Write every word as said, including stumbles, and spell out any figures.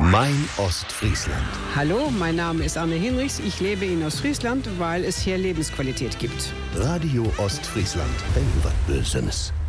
Mein Ostfriesland. Hallo, mein Name ist Anne Hinrichs. Ich lebe in Ostfriesland, weil es hier Lebensqualität gibt. Radio Ostfriesland. Wenn was Böses.